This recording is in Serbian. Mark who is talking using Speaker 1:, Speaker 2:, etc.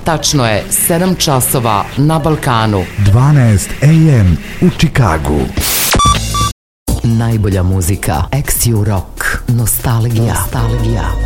Speaker 1: Tačno je 7 časova na Balkanu.
Speaker 2: 12 AM u Čikagu.
Speaker 1: Najbolja muzika, ex-Rock, nostalgija.